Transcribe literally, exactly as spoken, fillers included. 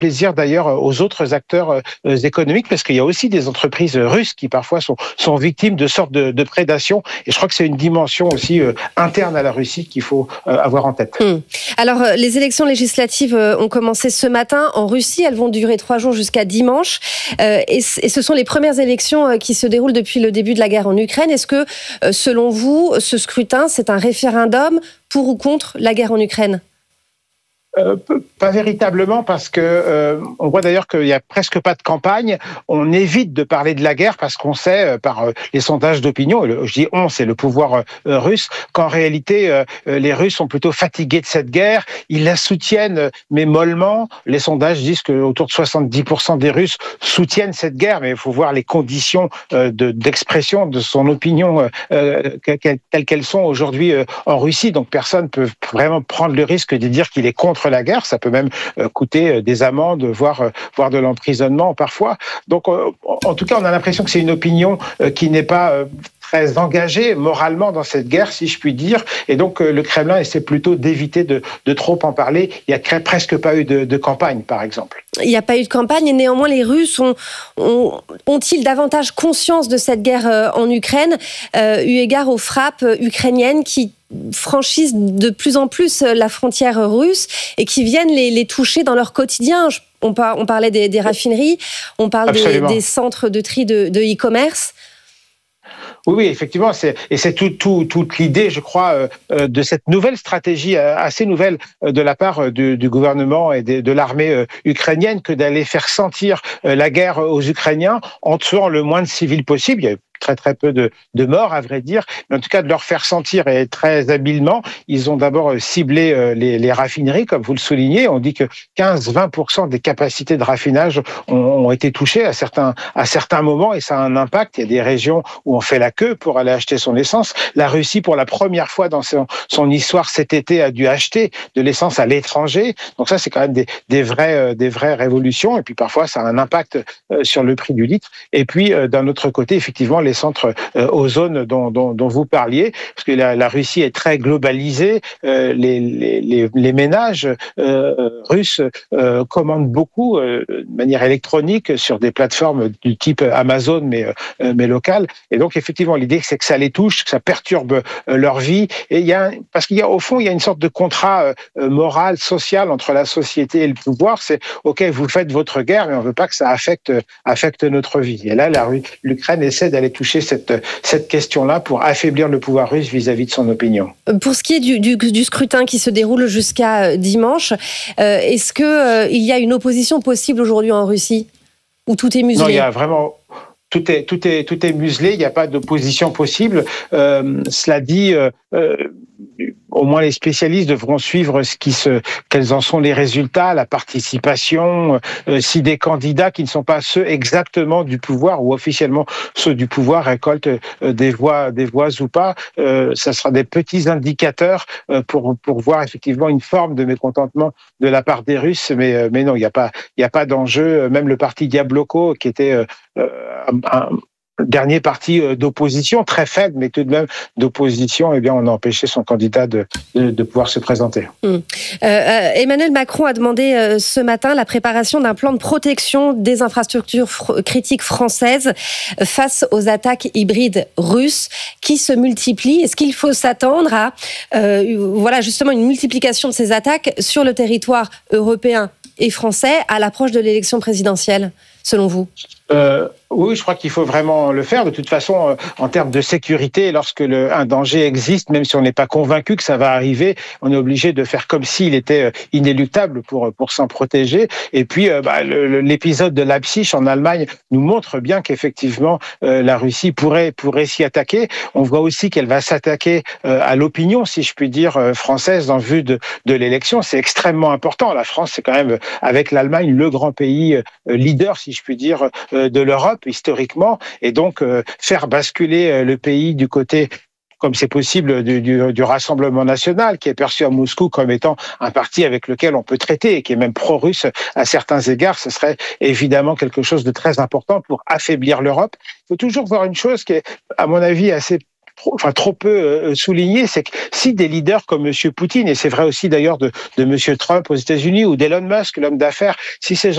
plaisir d'ailleurs aux autres acteurs euh, économiques, parce qu'il y a aussi des entreprises russes qui parfois sont, sont victimes de sortes de, de prédation. Et je crois que c'est une dimension aussi euh, interne à la Russie qu'il faut euh, avoir en tête. Hum. Alors, euh, les élections législatives euh, ont commencé ce matin en Russie. Elles vont durer trois jours jusqu'à dimanche. Euh, et, c- et ce sont les premières élections euh, qui se déroulent depuis le début de la guerre en Ukraine. Est-ce que, euh, selon vous, ce scrutin, c'est un référendum pour ou contre la guerre en Ukraine ? Euh, pas véritablement, parce que euh, on voit d'ailleurs qu'il y a presque pas de campagne. On évite de parler de la guerre parce qu'on sait euh, par euh, les sondages d'opinion, et le, je dis on, c'est le pouvoir euh, russe, qu'en réalité euh, les Russes sont plutôt fatigués de cette guerre. Ils la soutiennent, euh, mais mollement. Les sondages disent que autour de soixante-dix pour cent des Russes soutiennent cette guerre, mais il faut voir les conditions euh, de, d'expression de son opinion euh, telles qu'elles sont aujourd'hui euh, en Russie. Donc personne peut vraiment prendre le risque de dire qu'il est contre la guerre. Ça peut même euh, coûter euh, des amendes, voire, euh, voire de l'emprisonnement parfois. Donc, euh, en tout cas, on a l'impression que c'est une opinion euh, qui n'est pas euh, très engagée moralement dans cette guerre, si je puis dire. Et donc, euh, le Kremlin essaie plutôt d'éviter de, de trop en parler. Il n'y a presque pas eu de, de campagne, par exemple. Il n'y a pas eu de campagne et néanmoins les Russes ont, ont, ont-ils davantage conscience de cette guerre euh, en Ukraine, euh, eu égard aux frappes ukrainiennes qui franchissent de plus en plus la frontière russe et qui viennent les, les toucher dans leur quotidien. On, par, on parlait des, des raffineries, on parle des, des centres de tri de, de e-commerce. Oui, oui, effectivement, c'est, et c'est tout, tout, toute l'idée, je crois, euh, de cette nouvelle stratégie euh, assez nouvelle euh, de la part euh, du, du gouvernement et de, de l'armée euh, ukrainienne, que d'aller faire sentir euh, la guerre aux Ukrainiens en tuant le moins de civils possible. Il y a très très peu de, de morts, à vrai dire, mais en tout cas de leur faire sentir, et très habilement. Ils ont d'abord ciblé euh, les, les raffineries, comme vous le soulignez. On dit que quinze à vingt pour cent des capacités de raffinage ont, ont été touchées à certains, à certains moments, et ça a un impact. Il y a des régions où on fait la queue pour aller acheter son essence. La Russie, pour la première fois dans son, son histoire cet été, a dû acheter de l'essence à l'étranger. Donc ça, c'est quand même des, des, vrais, euh, des vraies révolutions. Et puis parfois, ça a un impact euh, sur le prix du litre. Et puis, euh, d'un autre côté, effectivement, les centres euh, aux zones dont, dont, dont vous parliez, parce que la, la Russie est très globalisée. Euh, les, les, les ménages euh, russes euh, commandent beaucoup euh, de manière électronique sur des plateformes du type Amazon, mais, euh, mais locales. Et donc, effectivement, l'idée, c'est que ça les touche, que ça perturbe euh, leur vie. Et il y a, parce qu'il y a, au fond, il y a une sorte de contrat euh, moral, social entre la société et le pouvoir. C'est, OK, vous faites votre guerre, mais on ne veut pas que ça affecte, affecte notre vie. Et là, la, l'Ukraine essaie d'aller toucher cette, cette question-là pour affaiblir le pouvoir russe vis-à-vis de son opinion. Pour ce qui est du, du, du scrutin qui se déroule jusqu'à dimanche, euh, est-ce qu'il euh, y a une opposition possible aujourd'hui en Russie, où tout est muselé ? Non, il y a vraiment... Tout est, tout est, tout est muselé, il n'y a pas d'opposition possible. Euh, cela dit, euh, euh, au moins les spécialistes devront suivre ce qui se, quels en sont les résultats, la participation. Euh, si des candidats qui ne sont pas ceux exactement du pouvoir ou officiellement ceux du pouvoir récoltent euh, des voix, des voix ou pas, euh, ça sera des petits indicateurs euh, pour pour voir effectivement une forme de mécontentement de la part des Russes. Mais euh, mais non, il n'y a pas il y a pas d'enjeu. Même le parti Yabloko, qui était euh, un, un dernier parti d'opposition, très faible, mais tout de même d'opposition, eh bien, on a empêché son candidat de, de, de pouvoir se présenter. Mmh. Euh, euh, Emmanuel Macron a demandé euh, ce matin la préparation d'un plan de protection des infrastructures fr- critiques françaises face aux attaques hybrides russes qui se multiplient. Est-ce qu'il faut s'attendre à euh, voilà, justement une multiplication de ces attaques sur le territoire européen et français à l'approche de l'élection présidentielle, selon vous ? Euh, oui, je crois qu'il faut vraiment le faire. De toute façon, euh, en termes de sécurité, lorsque le, un danger existe, même si on n'est pas convaincu que ça va arriver, on est obligé de faire comme s'il était euh, inéluctable pour pour s'en protéger. Et puis, euh, bah, le, l'épisode de Leipzig en Allemagne nous montre bien qu'effectivement, euh, la Russie pourrait pourrait s'y attaquer. On voit aussi qu'elle va s'attaquer euh, à l'opinion, si je puis dire, euh, française en vue de de l'élection. C'est extrêmement important. La France, c'est quand même, avec l'Allemagne, le grand pays euh, leader, si je puis dire, euh, de l'Europe historiquement, et donc euh, faire basculer euh, le pays du côté, comme c'est possible, du, du, du Rassemblement national, qui est perçu à Moscou comme étant un parti avec lequel on peut traiter et qui est même pro-russe à certains égards, ce serait évidemment quelque chose de très important pour affaiblir l'Europe. Il faut toujours voir une chose qui est, à mon avis, assez Trop, enfin, trop peu euh, souligné, c'est que si des leaders comme M. Poutine, et c'est vrai aussi d'ailleurs de, de M. Trump aux États-Unis ou d'Elon Musk, l'homme d'affaires, si ces gens